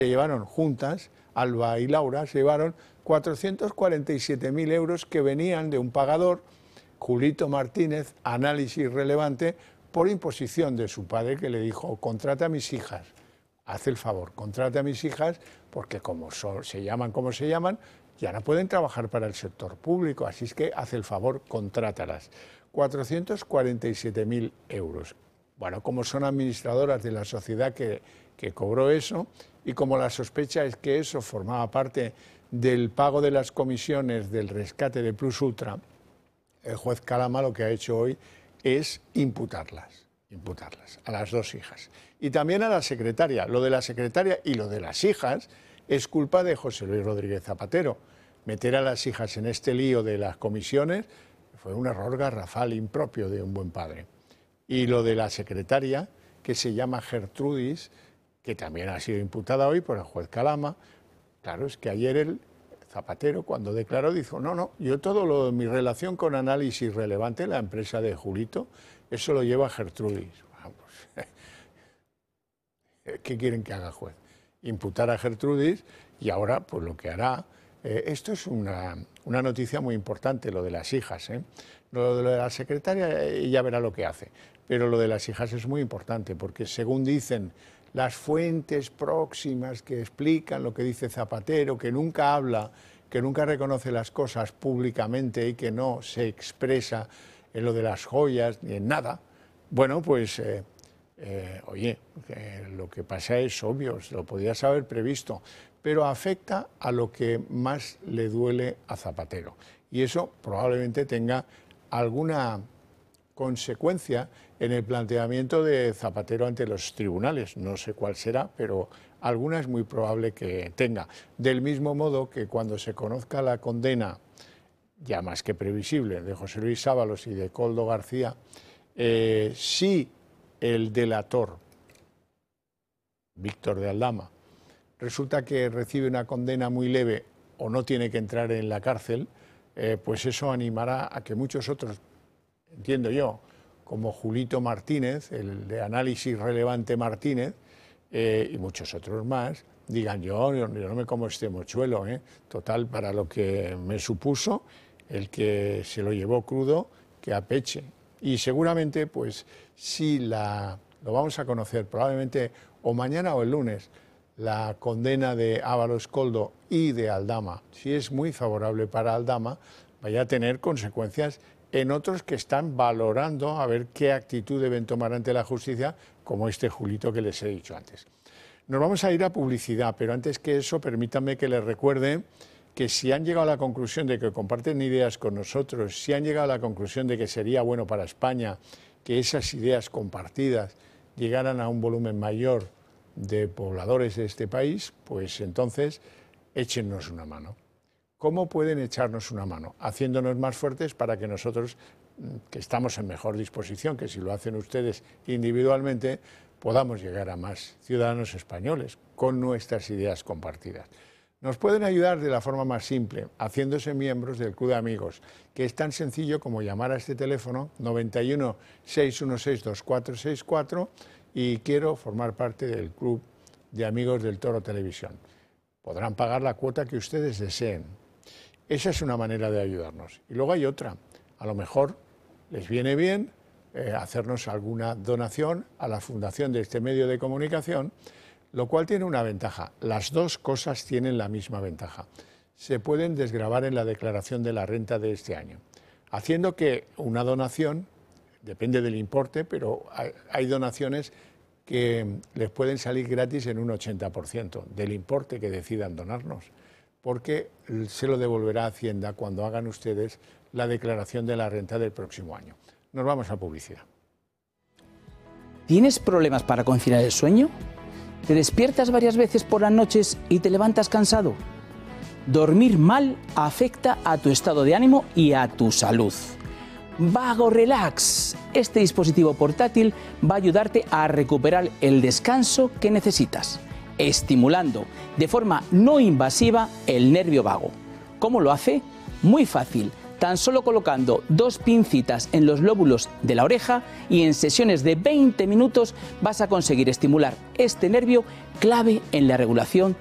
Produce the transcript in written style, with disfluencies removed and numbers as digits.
se llevaron juntas, Alba y Laura, se llevaron 447.000 euros que venían de un pagador, Julito Martínez, análisis relevante, por imposición de su padre, que le dijo: contrata a mis hijas, haz el favor, contrata a mis hijas, porque como se llaman como se llaman, ya no pueden trabajar para el sector público, así es que haz el favor, contrátalas. 447.000 euros. Bueno, como son administradoras de la sociedad que cobró eso, y como la sospecha es que eso formaba parte del pago de las comisiones del rescate de Plus Ultra, el juez Calama lo que ha hecho hoy es imputarlas a las dos hijas. Y también a la secretaria. Lo de la secretaria y lo de las hijas es culpa de José Luis Rodríguez Zapatero. Meter a las hijas en este lío de las comisiones fue un error garrafal, impropio de un buen padre. Y lo de la secretaria, que se llama Gertrudis, que también ha sido imputada hoy por el juez Calama. Claro, es que ayer el Zapatero, cuando declaró, dijo: no, yo todo lo de mi relación con Análisis Relevante, la empresa de Julito, eso lo lleva Gertrudis. Vamos. ¿Qué quieren que haga, juez? Imputar a Gertrudis, y ahora pues lo que hará... esto es una noticia muy importante, lo de las hijas, ¿eh? Lo de la secretaria, ella verá lo que hace, pero lo de las hijas es muy importante, porque según dicen las fuentes próximas que explican lo que dice Zapatero, que nunca habla, que nunca reconoce las cosas públicamente y que no se expresa en lo de las joyas ni en nada, bueno, pues... oye, lo que pasa es obvio, se lo podías haber previsto, pero afecta a lo que más le duele a Zapatero. Y eso probablemente tenga alguna consecuencia en el planteamiento de Zapatero ante los tribunales. No sé cuál será, pero alguna es muy probable que tenga. Del mismo modo que cuando se conozca la condena, ya más que previsible, de José Luis Ábalos y de Koldo García, si el delator, Víctor de Aldama, resulta que recibe una condena muy leve o no tiene que entrar en la cárcel, pues eso animará a que muchos otros, entiendo yo, como Julito Martínez, el de Análisis Relevante Martínez, y muchos otros más, digan: yo no me como este mochuelo, total, para lo que me supuso, el que se lo llevó crudo, que apeche. Y seguramente, pues sí, lo vamos a conocer probablemente o mañana o el lunes, la condena de Ábalos, Koldo y de Aldama. Si es muy favorable para Aldama, vaya a tener consecuencias en otros que están valorando a ver qué actitud deben tomar ante la justicia, como este Julito que les he dicho antes. Nos vamos a ir a publicidad, pero antes que eso, permítanme que les recuerde que si han llegado a la conclusión de que comparten ideas con nosotros, si han llegado a la conclusión de que sería bueno para España que esas ideas compartidas llegaran a un volumen mayor de pobladores de este país, pues entonces échennos una mano. ¿Cómo pueden echarnos una mano? Haciéndonos más fuertes para que nosotros, que estamos en mejor disposición que si lo hacen ustedes individualmente, podamos llegar a más ciudadanos españoles con nuestras ideas compartidas. Nos pueden ayudar de la forma más simple, haciéndose miembros del Club de Amigos, que es tan sencillo como llamar a este teléfono 91 616 2464 y quiero formar parte del Club de Amigos del Toro Televisión. Podrán pagar la cuota que ustedes deseen. Esa es una manera de ayudarnos. Y luego hay otra. A lo mejor les viene bien hacernos alguna donación a la fundación de este medio de comunicación, lo cual tiene una ventaja. Las dos cosas tienen la misma ventaja. Se pueden desgravar en la declaración de la renta de este año, haciendo que una donación, depende del importe, pero hay donaciones que les pueden salir gratis en un 80% del importe que decidan donarnos, porque se lo devolverá Hacienda cuando hagan ustedes la declaración de la renta del próximo año. Nos vamos a publicidad. ¿Tienes problemas para conciliar el sueño? ¿Te despiertas varias veces por las noches y te levantas cansado? Dormir mal afecta a tu estado de ánimo y a tu salud. Vago Relax. Este dispositivo portátil va a ayudarte a recuperar el descanso que necesitas, estimulando de forma no invasiva el nervio vago. ¿Cómo lo hace? Muy fácil. tan solo colocando 2 pincitas en los lóbulos de la oreja, y en sesiones de 20 minutos vas a conseguir estimular este nervio clave en la regulación